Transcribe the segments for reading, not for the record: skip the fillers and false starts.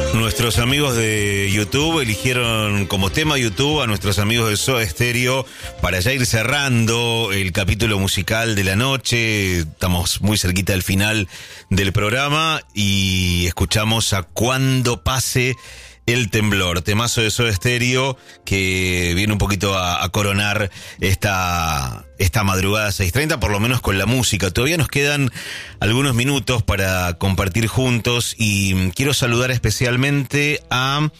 Nuestros amigos de YouTube eligieron como tema YouTube a nuestros amigos de Soda Stereo para ya ir cerrando el capítulo musical de la noche. Estamos muy cerquita del final del programa y escuchamos a Cuando pase el temblor, temazo de Soda Stereo que viene un poquito a coronar esta madrugada 6:30, por lo menos con la música. Todavía nos quedan algunos minutos para compartir juntos y quiero saludar especialmente a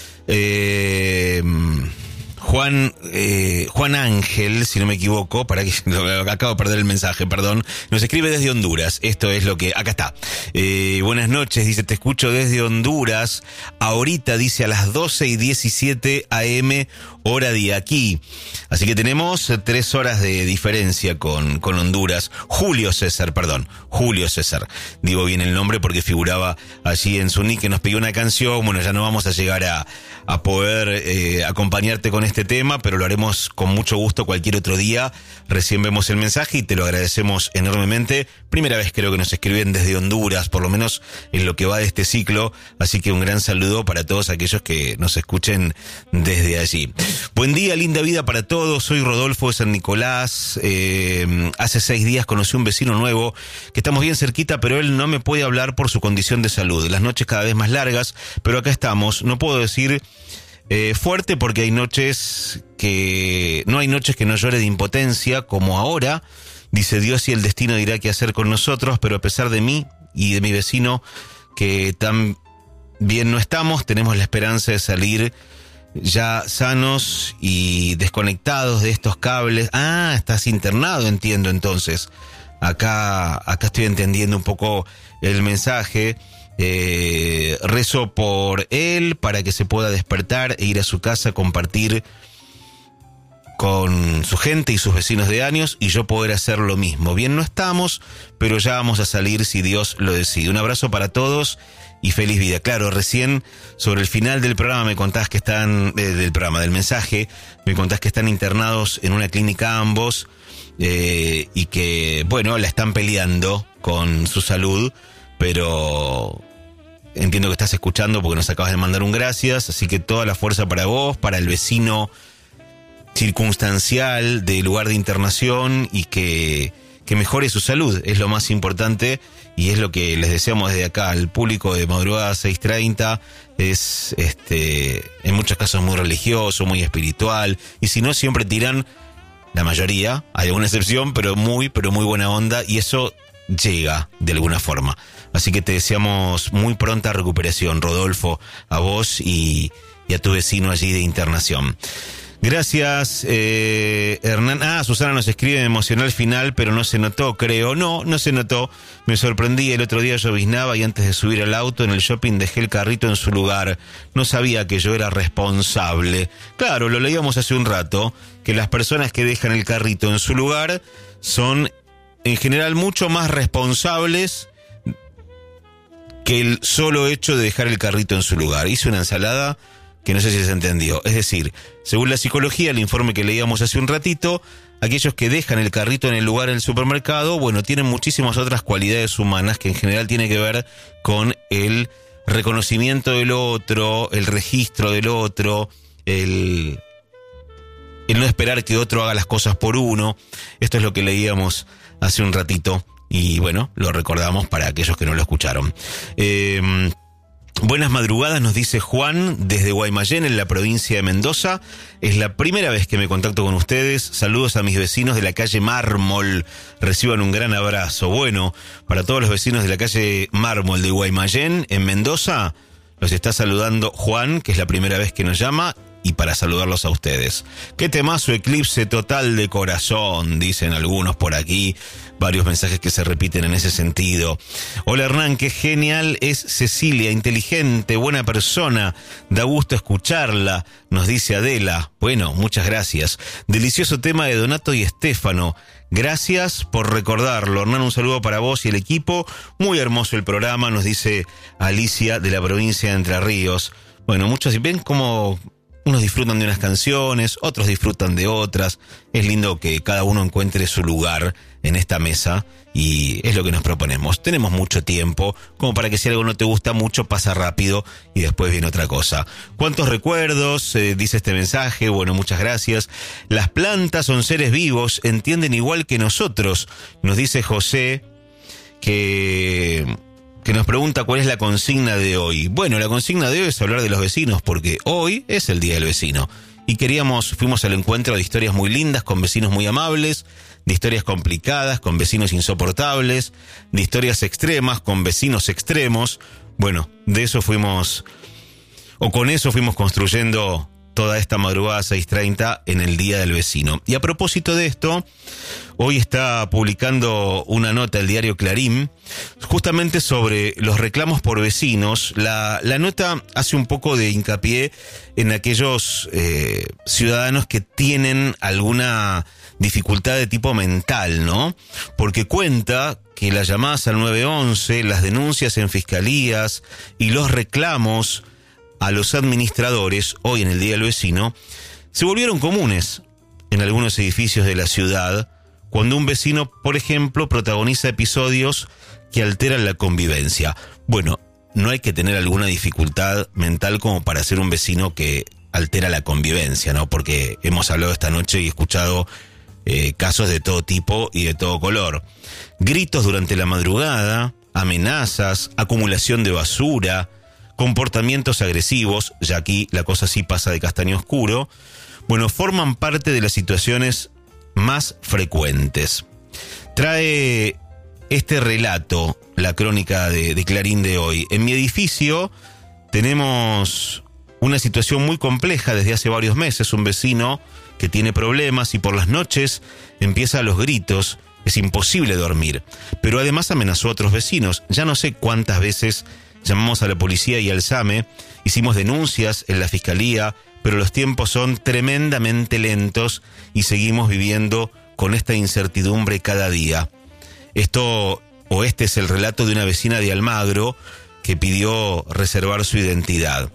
Juan Ángel, si no me equivoco, acabo de perder el mensaje, perdón. Nos escribe desde Honduras. Esto es lo que... Acá está. Buenas noches, dice, te escucho desde Honduras. Ahorita, dice, a las 12:17 AM, hora de aquí. Así que tenemos 3 horas de diferencia con Honduras. Julio César. Digo bien el nombre porque figuraba allí en su nick que nos pidió una canción. Bueno, ya no vamos a llegar a poder acompañarte con este tema, pero lo haremos con mucho gusto cualquier otro día. Recién vemos el mensaje y te lo agradecemos enormemente. Primera vez creo que nos escriben desde Honduras, por lo menos en lo que va de este ciclo. Así que un gran saludo para todos aquellos que nos escuchen desde allí. Buen día, linda vida para todos. Soy Rodolfo de San Nicolás. Hace 6 días conocí un vecino nuevo que estamos bien cerquita, pero él no me puede hablar por su condición de salud. Las noches cada vez más largas, pero acá estamos. No puedo decir fuerte porque hay noches que no llore de impotencia como ahora. Dice, Dios y el destino dirá qué hacer con nosotros, pero a pesar de mí y de mi vecino que tan bien no estamos, tenemos la esperanza de salir ya sanos y desconectados de estos cables. Ah, estás internado, entiendo entonces. Acá estoy entendiendo un poco el mensaje. Rezo por él para que se pueda despertar e ir a su casa a compartir con su gente y sus vecinos de años y yo poder hacer lo mismo. Bien no estamos, pero ya vamos a salir si Dios lo decide. Un abrazo para todos y feliz vida. Claro, recién sobre el final del programa me contás que están, del mensaje, me contás que están internados en una clínica ambos y que, bueno, la están peleando con su salud, pero entiendo que estás escuchando porque nos acabas de mandar un gracias, así que toda la fuerza para vos, para el vecino circunstancial del lugar de internación y que mejore su salud, es lo más importante y es lo que les deseamos desde acá al público de Madrugada 6:30. Es en muchos casos muy religioso, muy espiritual y si no siempre tiran, la mayoría, hay alguna excepción, pero muy buena onda y eso llega de alguna forma. Así que te deseamos muy pronta recuperación, Rodolfo, a vos y a tu vecino allí de internación. Gracias, Hernán. Susana nos escribe, me emocionó al final, pero no se notó, creo. No se notó. Me sorprendí, el otro día lloviznaba y antes de subir al auto en el shopping dejé el carrito en su lugar. No sabía que yo era responsable. Claro, lo leíamos hace un rato, que las personas que dejan el carrito en su lugar son en general mucho más responsables que el solo hecho de dejar el carrito en su lugar. Hice una ensalada que no sé si se entendió. Es decir, según la psicología, el informe que leíamos hace un ratito, aquellos que dejan el carrito en el lugar del supermercado, bueno, tienen muchísimas otras cualidades humanas que en general tienen que ver con el reconocimiento del otro, el registro del otro, el no esperar que otro haga las cosas por uno. Esto es lo que leíamos hace un ratito y bueno, lo recordamos para aquellos que no lo escucharon. Buenas madrugadas, nos dice Juan desde Guaymallén, en la provincia de Mendoza. Es la primera vez que me contacto con ustedes. Saludos a mis vecinos de la calle Mármol. Reciban un gran abrazo. Bueno, para todos los vecinos de la calle Mármol de Guaymallén, en Mendoza, los está saludando Juan, que es la primera vez que nos llama, y para saludarlos a ustedes. Qué temazo, Eclipse total de corazón, dicen algunos por aquí. Varios mensajes que se repiten en ese sentido. Hola Hernán, qué genial es Cecilia, inteligente, buena persona, da gusto escucharla, nos dice Adela. Bueno, muchas gracias. Delicioso tema de Donato y Estefano. Gracias por recordarlo. Hernán, un saludo para vos y el equipo. Muy hermoso el programa, nos dice Alicia de la provincia de Entre Ríos. Bueno, muchos, ¿ven cómo Unos disfrutan de unas canciones, otros disfrutan de otras. Es lindo que cada uno encuentre su lugar en esta mesa y es lo que nos proponemos. Tenemos mucho tiempo como para que si algo no te gusta mucho pasa rápido y después viene otra cosa. ¿Cuántos recuerdos? Dice este mensaje. Bueno, muchas gracias. Las plantas son seres vivos, entienden igual que nosotros. Nos dice José que nos pregunta cuál es la consigna de hoy. Bueno, la consigna de hoy es hablar de los vecinos, porque hoy es el Día del Vecino. Y fuimos al encuentro de historias muy lindas, con vecinos muy amables, de historias complicadas, con vecinos insoportables, de historias extremas, con vecinos extremos. Bueno, con eso fuimos construyendo toda esta madrugada 6:30 en el Día del Vecino. Y a propósito de esto, hoy está publicando una nota el diario Clarín, justamente sobre los reclamos por vecinos. La nota hace un poco de hincapié en aquellos ciudadanos que tienen alguna dificultad de tipo mental, ¿no? Porque cuenta que las llamadas al 911, las denuncias en fiscalías y los reclamos a los administradores, hoy en el Día del Vecino, se volvieron comunes en algunos edificios de la ciudad, cuando un vecino, por ejemplo, protagoniza episodios que alteran la convivencia. Bueno, no hay que tener alguna dificultad mental como para ser un vecino que altera la convivencia, ¿no? Porque hemos hablado esta noche y escuchado casos de todo tipo y de todo color. Gritos durante la madrugada, amenazas, acumulación de basura, comportamientos agresivos, ya aquí la cosa sí pasa de castaño oscuro, bueno, forman parte de las situaciones más frecuentes. Trae este relato, la crónica de Clarín de hoy. En mi edificio tenemos una situación muy compleja desde hace varios meses, un vecino que tiene problemas y por las noches empieza a los gritos, es imposible dormir, pero además amenazó a otros vecinos. Ya no sé cuántas veces llamamos a la policía y al SAME, hicimos denuncias en la fiscalía, pero los tiempos son tremendamente lentos y seguimos viviendo con esta incertidumbre cada día. Este es el relato de una vecina de Almagro que pidió reservar su identidad.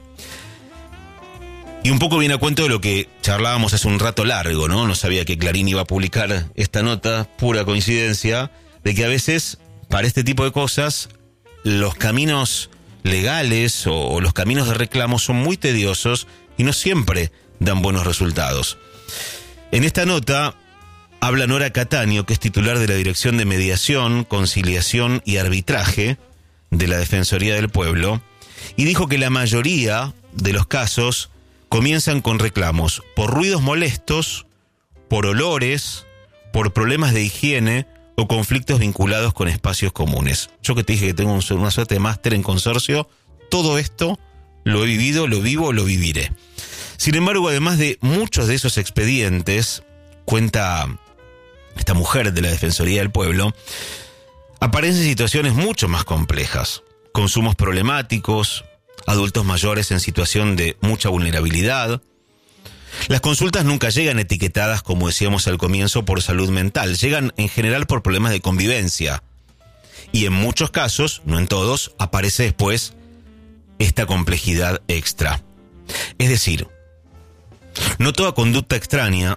Y un poco viene a cuento de lo que charlábamos hace un rato largo, ¿no? No sabía que Clarín iba a publicar esta nota, pura coincidencia, de que a veces, para este tipo de cosas, los caminos legales o los caminos de reclamo son muy tediosos y no siempre dan buenos resultados. En esta nota habla Nora Cataño, que es titular de la Dirección de Mediación, Conciliación y Arbitraje de la Defensoría del Pueblo, y dijo que la mayoría de los casos comienzan con reclamos por ruidos molestos, por olores, por problemas de higiene o conflictos vinculados con espacios comunes. Yo que te dije que tengo una suerte de máster en consorcio, todo esto lo he vivido, lo vivo, lo viviré. Sin embargo, además de muchos de esos expedientes, cuenta esta mujer de la Defensoría del Pueblo, aparecen situaciones mucho más complejas. Consumos problemáticos, adultos mayores en situación de mucha vulnerabilidad. Las consultas nunca llegan etiquetadas, como decíamos al comienzo, por salud mental. Llegan en general por problemas de convivencia. Y en muchos casos, no en todos, aparece después esta complejidad extra. Es decir, no toda conducta extraña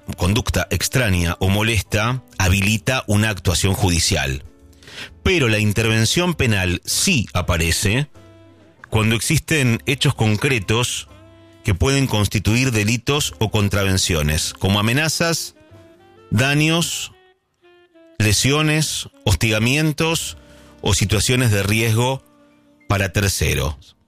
o molesta habilita una actuación judicial. Pero la intervención penal sí aparece cuando existen hechos concretos que pueden constituir delitos o contravenciones, como amenazas, daños, lesiones, hostigamientos o situaciones de riesgo para terceros.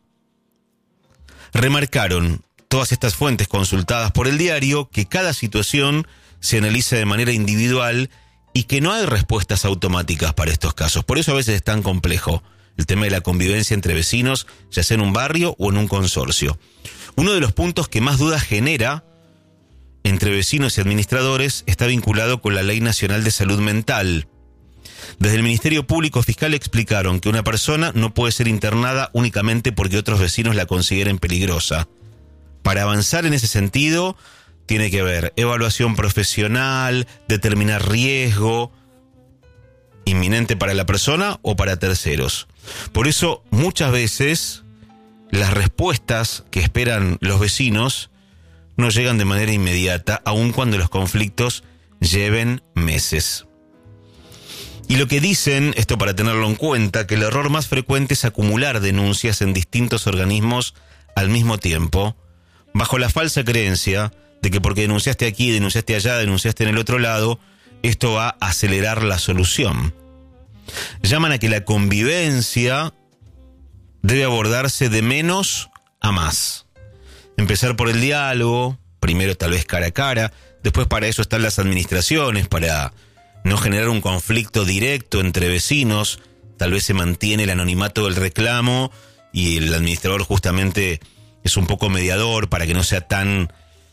Remarcaron todas estas fuentes consultadas por el diario que cada situación se analiza de manera individual y que no hay respuestas automáticas para estos casos. Por eso a veces es tan complejo el tema de la convivencia entre vecinos, ya sea en un barrio o en un consorcio. Uno de los puntos que más dudas genera entre vecinos y administradores está vinculado con la Ley Nacional de Salud Mental. Desde el Ministerio Público Fiscal explicaron que una persona no puede ser internada únicamente porque otros vecinos la consideren peligrosa. Para avanzar en ese sentido, tiene que haber evaluación profesional, determinar riesgo inminente para la persona o para terceros. Por eso, muchas veces, las respuestas que esperan los vecinos no llegan de manera inmediata, aun cuando los conflictos lleven meses. Y lo que dicen, esto para tenerlo en cuenta, que el error más frecuente es acumular denuncias en distintos organismos al mismo tiempo, bajo la falsa creencia de que porque denunciaste aquí, denunciaste allá, denunciaste en el otro lado, esto va a acelerar la solución. Llaman a que la convivencia debe abordarse de menos a más. Empezar por el diálogo, primero tal vez cara a cara, después para eso están las administraciones, para no generar un conflicto directo entre vecinos, tal vez se mantiene el anonimato del reclamo y el administrador justamente es un poco mediador para que no sea tan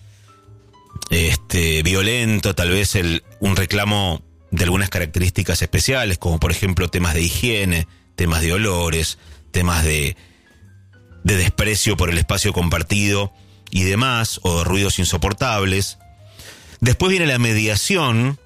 violento, tal vez un reclamo de algunas características especiales, como por ejemplo temas de higiene, temas de olores, temas de desprecio por el espacio compartido y demás, o de ruidos insoportables. Después viene la mediación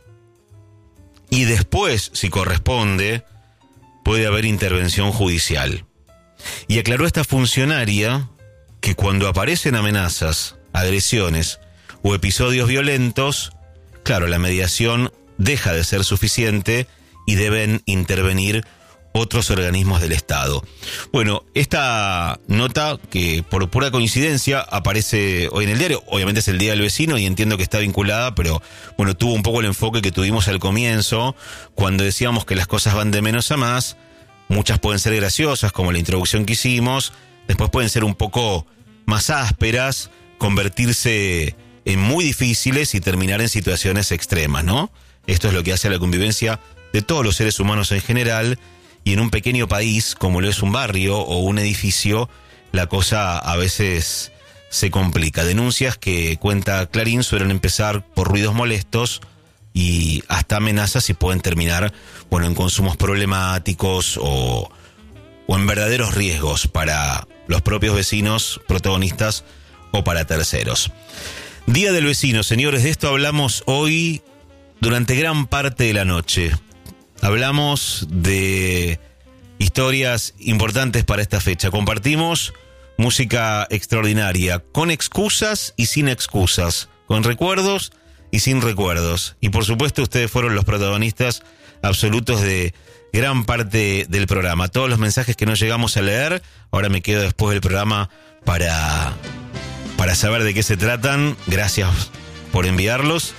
y después, si corresponde, puede haber intervención judicial. Y aclaró esta funcionaria que cuando aparecen amenazas, agresiones o episodios violentos, claro, la mediación deja de ser suficiente y deben intervenir otros organismos del Estado. Bueno, esta nota, que por pura coincidencia aparece hoy en el diario, obviamente es el Día del Vecino y entiendo que está vinculada, pero bueno, tuvo un poco el enfoque que tuvimos al comienzo, cuando decíamos que las cosas van de menos a más. Muchas pueden ser graciosas, como la introducción que hicimos, después pueden ser un poco más ásperas, convertirse en muy difíciles y terminar en situaciones extremas, ¿no? Esto es lo que hace a la convivencia de todos los seres humanos en general, y en un pequeño país, como lo es un barrio o un edificio, la cosa a veces se complica. Denuncias que cuenta Clarín suelen empezar por ruidos molestos y hasta amenazas y pueden terminar, bueno, en consumos problemáticos o en verdaderos riesgos para los propios vecinos, protagonistas o para terceros. Día del Vecino, señores, de esto hablamos hoy durante gran parte de la noche. Hablamos de historias importantes para esta fecha. Compartimos música extraordinaria, con excusas y sin excusas, con recuerdos y sin recuerdos. Y por supuesto ustedes fueron los protagonistas absolutos de gran parte del programa. Todos los mensajes que no llegamos a leer, ahora me quedo después del programa para saber de qué se tratan. Gracias por enviarlos.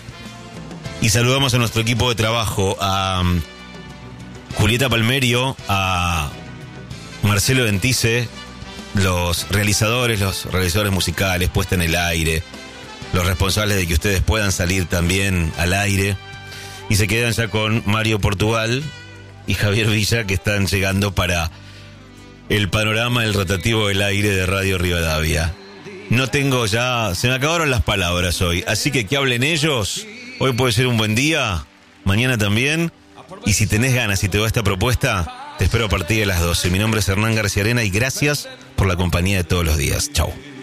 Y saludamos a nuestro equipo de trabajo, a Julieta Palmerio, a Marcelo Ventice, los realizadores musicales, puesta en el aire, los responsables de que ustedes puedan salir también al aire. Y se quedan ya con Mario Portugal y Javier Villa, que están llegando para el panorama del rotativo del aire de Radio Rivadavia. No tengo ya, se me acabaron las palabras hoy, así que hablen ellos. Hoy puede ser un buen día, mañana también. Y si tenés ganas y te va esta propuesta, te espero a partir de las 12. Mi nombre es Hernán García Arena y gracias por la compañía de todos los días. Chau.